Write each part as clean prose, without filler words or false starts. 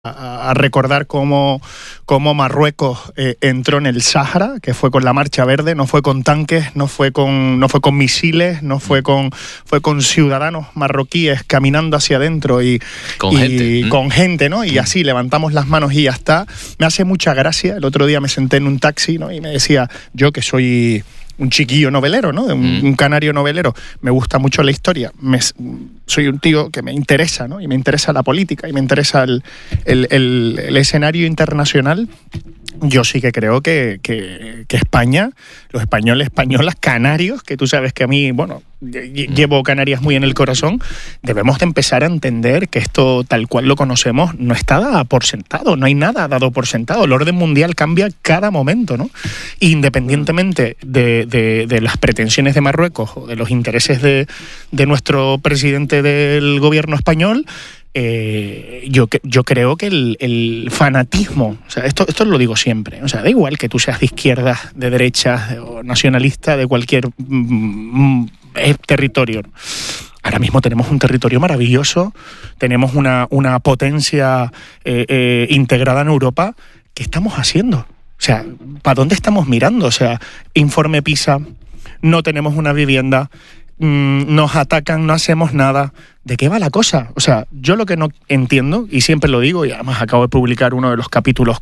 a recordar cómo Marruecos entró en el Sáhara, que fue con la Marcha Verde, no fue con tanques, no fue con misiles, fue con ciudadanos marroquíes caminando hacia adentro y con gente, ¿no? Y así levantamos las manos y ya está. Me hace mucha gracia. El otro día me senté en un taxi, ¿no? Y me decía, yo que soy un chiquillo novelero, ¿no? Un canario novelero. Me gusta mucho la historia. Soy un tío que me interesa, ¿no? Y me interesa la política y me interesa el escenario internacional. Yo sí que creo que España, los españoles, españolas, canarios, que tú sabes que a mí, bueno, llevo Canarias muy en el corazón, debemos de empezar a entender que esto tal cual lo conocemos no está dado por sentado, no hay nada dado por sentado. El orden mundial cambia cada momento, ¿no? Independientemente de las pretensiones de Marruecos o de los intereses de nuestro presidente del gobierno español, yo creo que el fanatismo, o sea, esto lo digo siempre, o sea, da igual que tú seas de izquierdas, de derechas o nacionalista, de cualquier territorio. Ahora mismo tenemos un territorio maravilloso, tenemos una potencia integrada en Europa. ¿Qué estamos haciendo? O sea, ¿para dónde estamos mirando? O sea, informe PISA, no tenemos una vivienda, nos atacan, no hacemos nada. ¿De qué va la cosa? O sea, yo lo que no entiendo, y siempre lo digo, y además acabo de publicar uno de los capítulos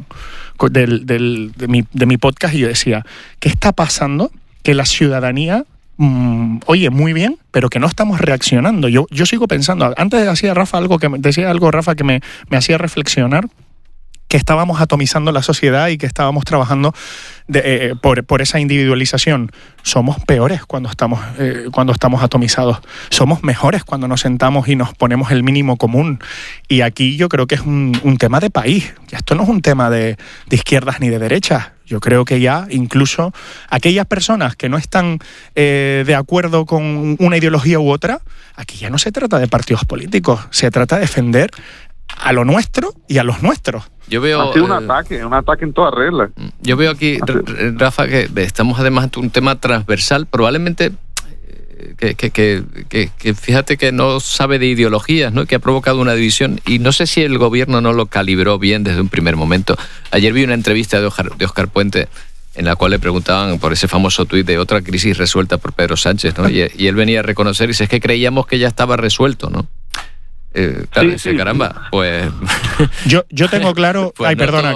de mi podcast, y yo decía, ¿qué está pasando? Que la ciudadanía, oye, muy bien, pero que no estamos reaccionando. Yo sigo pensando, antes decía Rafa que me hacía reflexionar, que estábamos atomizando la sociedad y que estábamos trabajando por esa individualización. Somos peores cuando estamos atomizados. Somos mejores cuando nos sentamos y nos ponemos el mínimo común. Y aquí yo creo que es un tema de país. Esto no es un tema de izquierdas ni de derechas. Yo creo que ya incluso aquellas personas que no están de acuerdo con una ideología u otra, aquí ya no se trata de partidos políticos, se trata de defender a lo nuestro y a los nuestros. Yo veo, ha sido un ataque en toda regla. Yo veo aquí, Rafa, que estamos además ante un tema transversal, probablemente que fíjate que no sabe de ideologías, ¿no? Que ha provocado una división, y no sé si el gobierno no lo calibró bien desde un primer momento. Ayer vi una entrevista de Óscar Puente en la cual le preguntaban por ese famoso tuit de otra crisis resuelta por Pedro Sánchez, ¿no? Y él venía a reconocer y dice, es que creíamos que ya estaba resuelto, ¿no? Claro, sí. Caramba, pues... Yo tengo claro... Pues ay, no perdona,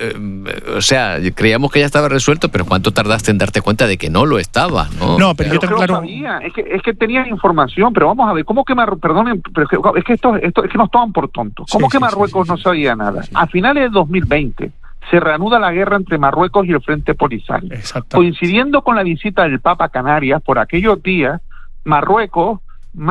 o sea, creíamos que ya estaba resuelto, pero ¿cuánto tardaste en darte cuenta de que no lo estaba? No, pero yo tengo claro... Sabía. Es que tenían información, pero vamos a ver, ¿cómo que perdonen, pero es que esto es que nos toman por tontos. ¿Cómo que Marruecos no sabía nada? A finales de 2020 se reanuda la guerra entre Marruecos y el Frente Polisario. Coincidiendo con la visita del Papa a Canarias, por aquellos días, Marruecos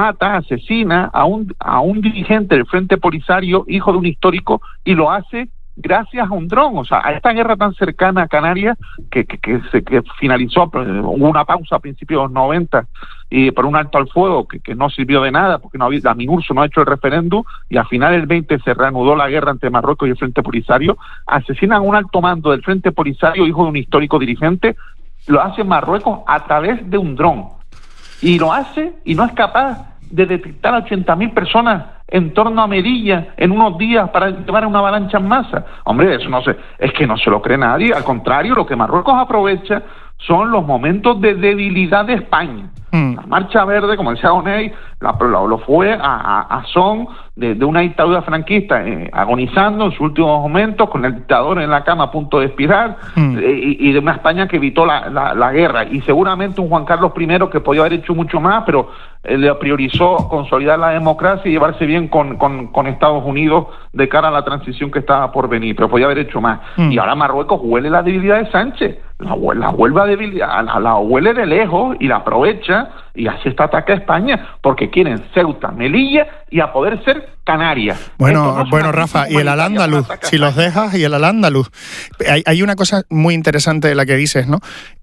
asesina a un dirigente del Frente Polisario, hijo de un histórico, y lo hace gracias a un dron. O sea, a esta guerra tan cercana a Canarias que finalizó, hubo una pausa a principios de los 90 y por un alto al fuego que no sirvió de nada porque la MINURSO no ha hecho el referéndum, y al final del 20 se reanudó la guerra entre Marruecos y el Frente Polisario. Asesinan a un alto mando del Frente Polisario, hijo de un histórico dirigente. Lo hace Marruecos a través de un dron. Y lo hace y no es capaz de detectar a 80.000 personas en torno a Melilla en unos días para llevar una avalancha en masa. Hombre, eso es que no se lo cree nadie. Al contrario, lo que Marruecos aprovecha son los momentos de debilidad de España. La Marcha Verde, como decía Oney, lo fue a son de una dictadura franquista agonizando en sus últimos momentos, con el dictador en la cama a punto de expirar, y de una España que evitó la guerra, y seguramente un Juan Carlos I que podía haber hecho mucho más, pero le priorizó consolidar la democracia y llevarse bien con Estados Unidos de cara a la transición que estaba por venir, pero podía haber hecho más. Y ahora Marruecos huele la debilidad de Sánchez, la vuelve a debilitar, la huele de lejos y la aprovecha, y así está ataca a España, porque quieren Ceuta, Melilla y a poder ser Canarias. Bueno, Rafa, y el Al-Ándalus, si los dejas, y el Al-Ándalus. Hay una cosa muy interesante de la que dices, ¿no?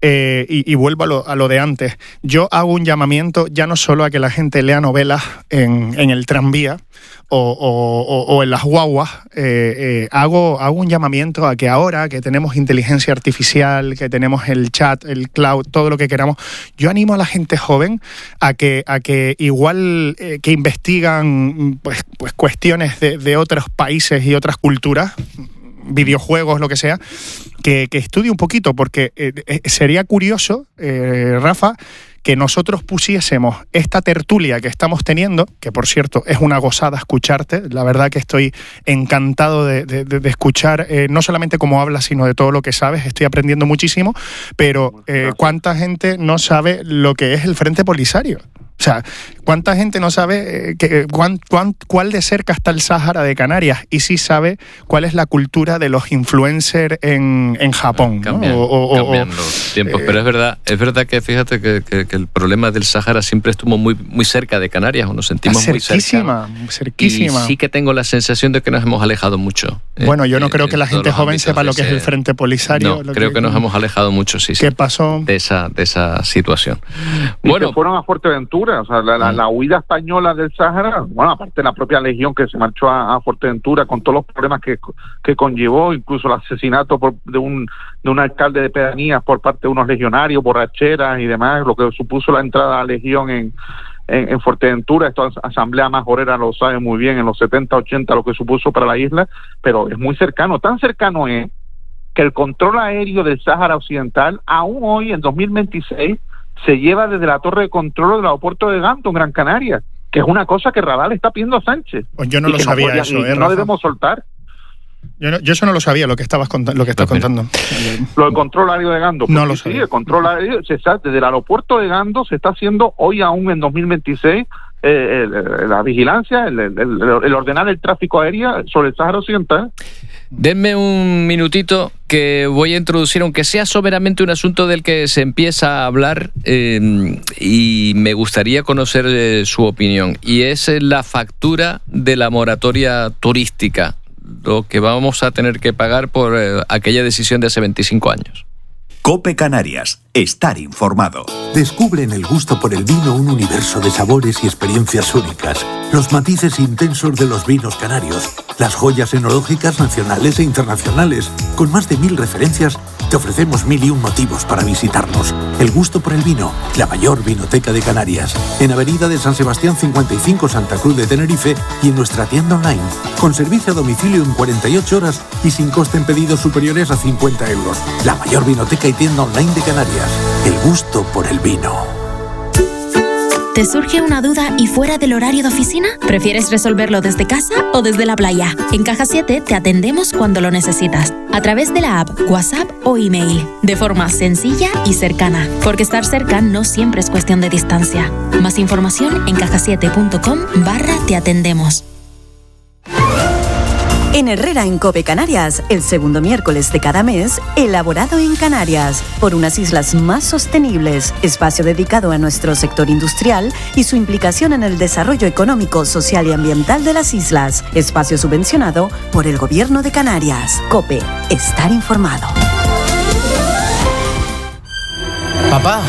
Y vuelvo a lo de antes. Yo hago un llamamiento ya no solo a que la gente lea novelas en el tranvía o en las guaguas, hago un llamamiento a que ahora que tenemos inteligencia artificial, que tenemos el chat, el cloud, todo lo que queramos, yo animo a la gente joven a que igual que investigan pues cuestiones de otros países y otras culturas, videojuegos, lo que sea, que estudie un poquito, porque sería curioso, Rafa, que nosotros pusiésemos esta tertulia que estamos teniendo, que por cierto es una gozada escucharte, la verdad que estoy encantado de escuchar, no solamente cómo hablas, sino de todo lo que sabes, estoy aprendiendo muchísimo, pero ¿cuánta gente no sabe lo que es el Frente Polisario? O sea, ¿cuánta gente no sabe cuál de cerca está el Sáhara de Canarias? Y sí sabe cuál es la cultura de los influencers en Japón, ¿no? Cambian los tiempos, pero es verdad que fíjate que el problema del Sáhara siempre estuvo muy, muy cerca de Canarias, o nos sentimos muy cerca. Cerquísima. Y sí que tengo la sensación de que nos hemos alejado mucho. Bueno, yo no creo que la gente joven sepa lo que es el Frente Polisario. No, creo que nos hemos alejado mucho, sí. ¿Qué pasó? De esa situación. Bueno, fueron a Fuerteventura. O sea, la huida española del Sáhara, bueno, aparte de la propia legión que se marchó a Fuerteventura con todos los problemas que conllevó, incluso el asesinato de un alcalde de pedanías por parte de unos legionarios, borracheras y demás, lo que supuso la entrada a la legión en Fuerteventura. Esta asamblea majorera lo sabe muy bien, en los 70, 80, lo que supuso para la isla, pero es muy cercano, tan cercano es que el control aéreo del Sáhara Occidental, aún hoy, en 2026, se lleva desde la torre de control del aeropuerto de Gando, en Gran Canaria, que es una cosa que Radal está pidiendo a Sánchez. Pues yo no lo sabía eso, no debemos soltar. Yo eso no lo sabía, lo que estás contando. Lo del control aéreo de Gando. No lo sabía. Sí, el control aéreo desde el aeropuerto de Gando se está haciendo hoy aún en 2026 la vigilancia, el ordenar el tráfico aéreo sobre el Sáhara Occidental. Denme un minutito que voy a introducir, aunque sea soberamente un asunto del que se empieza a hablar y me gustaría conocer su opinión, y es la factura de la moratoria turística, lo que vamos a tener que pagar por aquella decisión de hace 25 años. COPE Canarias. Estar informado. Descubre en el gusto por el vino un universo de sabores y experiencias únicas. Los matices intensos de los vinos canarios. Las joyas enológicas nacionales e internacionales. Con más de 1000 referencias, te ofrecemos 1001 motivos para visitarnos. El gusto por el vino. La mayor vinoteca de Canarias. En Avenida de San Sebastián 55, Santa Cruz de Tenerife, y en nuestra tienda online. Con servicio a domicilio en 48 horas y sin coste en pedidos superiores a 50 euros. La mayor vinoteca y tienda online de Canarias. El gusto por el vino. ¿Te surge una duda y fuera del horario de oficina? ¿Prefieres resolverlo desde casa o desde la playa? En Caja 7 te atendemos cuando lo necesitas, a través de la app, WhatsApp o email, de forma sencilla y cercana, porque estar cerca no siempre es cuestión de distancia. Más información en cajasiete.com/te atendemos. En Herrera en COPE Canarias, el segundo miércoles de cada mes, elaborado en Canarias, por unas islas más sostenibles, espacio dedicado a nuestro sector industrial y su implicación en el desarrollo económico, social y ambiental de las islas, espacio subvencionado por el Gobierno de Canarias. COPE, estar informado. Papá.